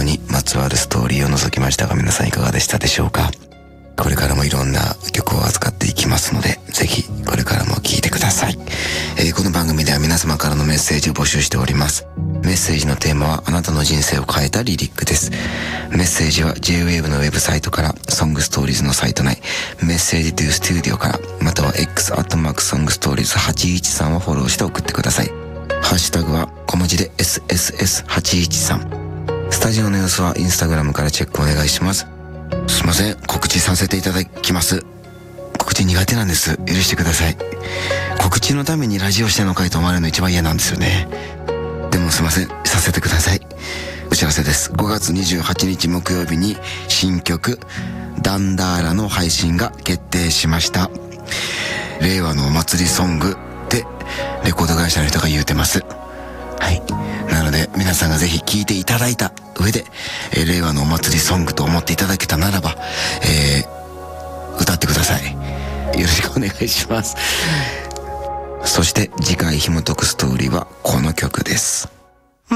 オにまつわるストーリーを覗きましたが、皆さんいかがでしたでしょうか。これからもいろんな曲を扱っていきますので、ぜひこれからも聴いてください。この番組では皆様からのメッセージを募集しております。メッセージのテーマはあなたの人生を変えたリリックです。メッセージは J-Wave のウェブサイトから、ソングストーリーズのサイト内、メッセージというスタジオから、または X@songstories813 をフォローして送ってください。ハッシュタグは小文字で SSS813。スタジオの様子はインスタグラムからチェックお願いします。すいません、告知させていただきます。告知苦手なんです。許してください。告知のためにラジオしてんのかいと思われるの一番嫌なんですよね。でもすいません、させてください。お知らせです。5月28日木曜日に新曲ダンダーラの配信が決定しました。令和のお祭りソングってレコード会社の人が言うてます。はい。なので皆さんがぜひ聴いていただいた上で、令和のお祭りソングと思っていただけたならば、歌ってください。よろしくお願いします。そして次回紐解くストーリーはこの曲です。